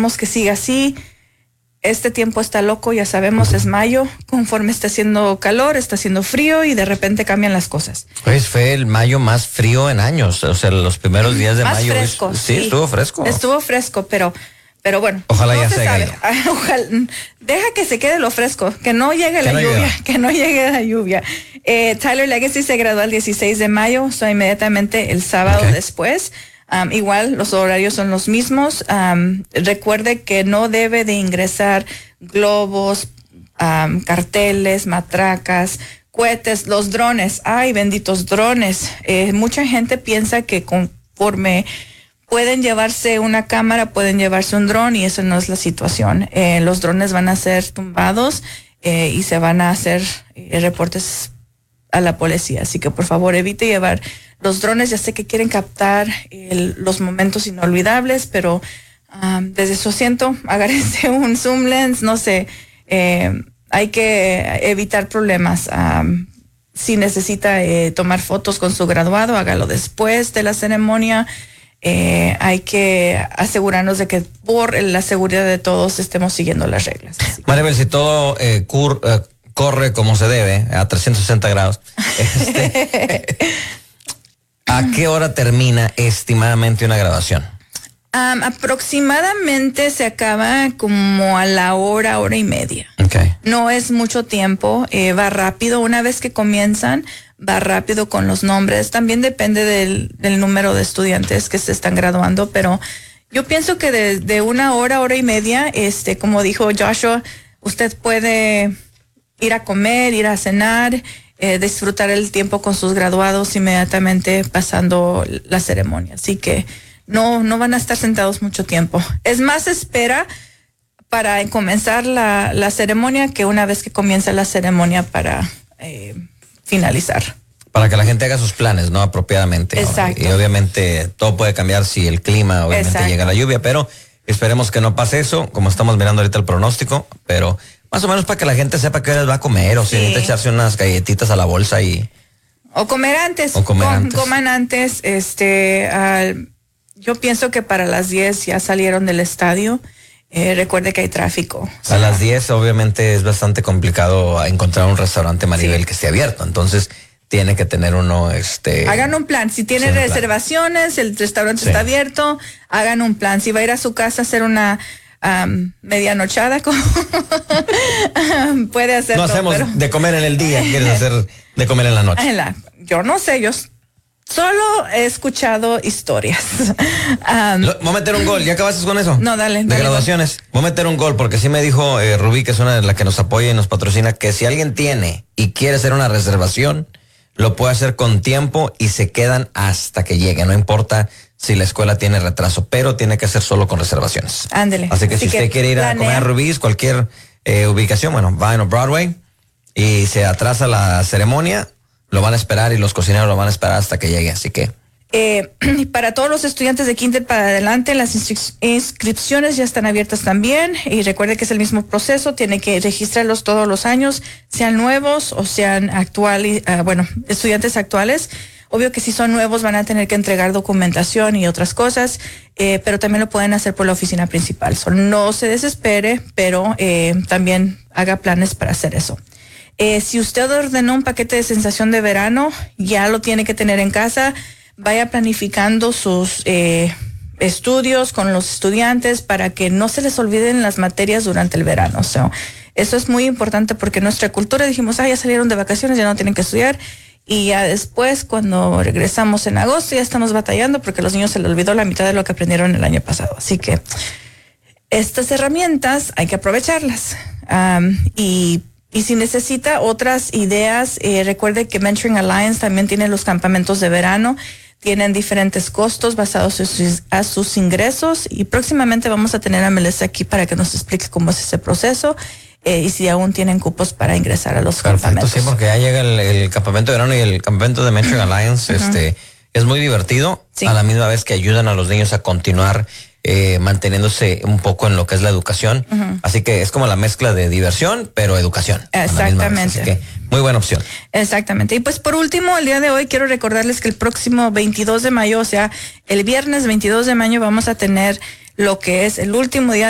esperamos que siga así. Este tiempo está loco, ya sabemos, es mayo. Conforme está haciendo calor, está haciendo frío y de repente cambian las cosas. Pues fue el mayo más frío en años, o sea, los primeros días de mayo. Fresco, sí, estuvo fresco. Estuvo fresco, pero bueno. Ojalá no ya se sabe. Ojalá, deja que se quede lo fresco, que no llegue la lluvia, que no llegue la lluvia. Tyler Legacy se graduó el 16 de mayo, inmediatamente el sábado después. Igual los horarios son los mismos. Recuerde que no debe de ingresar globos, carteles, matracas, cohetes, los drones. Ay, benditos drones. Mucha gente piensa que conforme pueden llevarse una cámara, pueden llevarse un dron, y eso no es la situación. Los drones van a ser tumbados y se van a hacer reportes a la policía. Así que por favor evite llevar los drones. Ya sé que quieren captar los momentos inolvidables, pero desde su asiento agárrense un zoom lens, no sé. Hay que evitar problemas. Si necesita tomar fotos con su graduado, hágalo después de la ceremonia. Hay que asegurarnos de que por la seguridad de todos estemos siguiendo las reglas. Maribel, si todo corre como se debe, a 360 grados, ¿a qué hora termina estimadamente una graduación? Aproximadamente se acaba como a la hora y media. Okay. No es mucho tiempo, va rápido. Una vez que comienzan, va rápido con los nombres. También depende del número de estudiantes que se están graduando, pero yo pienso que de una hora y media, como dijo Joshua, usted puede ir a comer, ir a cenar, disfrutar el tiempo con sus graduados inmediatamente pasando la ceremonia. Así que no van a estar sentados mucho tiempo. Es más espera para comenzar la ceremonia que una vez que comienza la ceremonia para finalizar. Para que la gente haga sus planes, ¿no? Apropiadamente. Exacto. Y obviamente todo puede cambiar si el clima, obviamente, llega la lluvia, pero esperemos que no pase eso, como estamos mirando ahorita el pronóstico, pero más o menos para que la gente sepa qué hora va a comer, o si necesita echarse unas galletitas a la bolsa y... O comer antes. Coman antes. Yo pienso que para las 10 ya salieron del estadio. Recuerde que hay tráfico. A las 10 obviamente es bastante complicado encontrar un restaurante, Maribel, que esté abierto. Entonces tiene que tener uno, Hagan un plan. Si tienen reservaciones, el restaurante está abierto, hagan un plan. Si va a ir a su casa a hacer una medianochada, puede hacerlo. No hacemos de comer en el día, quieres hacer de comer en la noche. Yo no sé, yo solo he escuchado historias. Voy a meter un gol, ¿ya acabaste con eso? No, dale. De graduaciones. Voy a meter un gol porque sí me dijo Rubí, que es una de las que nos apoya y nos patrocina, que si alguien tiene y quiere hacer una reservación, lo puede hacer con tiempo y se quedan hasta que llegue. No importa si la escuela tiene retraso, pero tiene que ser solo con reservaciones. Ándele. Así que si usted quiere ir a comer a Rubí's, cualquier ubicación, va en Broadway y se atrasa la ceremonia, lo van a esperar y los cocineros lo van a esperar hasta que llegue. Así que para todos los estudiantes de kinder para adelante, las inscripciones ya están abiertas también, y recuerde que es el mismo proceso, tiene que registrarlos todos los años, sean nuevos o sean estudiantes actuales. Obvio que si son nuevos van a tener que entregar documentación y otras cosas, pero también lo pueden hacer por la oficina principal. No se desespere, pero también haga planes para hacer eso. Si usted ordenó un paquete de sensación de verano, ya lo tiene que tener en casa. Vaya planificando sus estudios con los estudiantes para que no se les olviden las materias durante el verano. Eso es muy importante porque en nuestra cultura dijimos, ya salieron de vacaciones, ya no tienen que estudiar. Y ya después, cuando regresamos en agosto, ya estamos batallando porque a los niños se les olvidó la mitad de lo que aprendieron el año pasado. Así que estas herramientas hay que aprovecharlas. Y si necesita otras ideas, recuerde que Mentoring Alliance también tiene los campamentos de verano. Tienen diferentes costos basados a sus ingresos, y próximamente vamos a tener a Melissa aquí para que nos explique cómo es ese proceso y si aún tienen cupos para ingresar a los campamentos. Sí, porque ya llega el campamento de verano y el campamento de Mentoring Alliance. Es muy divertido, a la misma vez que ayudan a los niños a continuar manteniéndose un poco en lo que es la educación. Así que es como la mezcla de diversión, pero educación. Exactamente. Así que muy buena opción. Exactamente. Y pues por último, el día de hoy quiero recordarles que el próximo 22 de mayo, o sea, el viernes 22 de mayo, vamos a tener lo que es el último día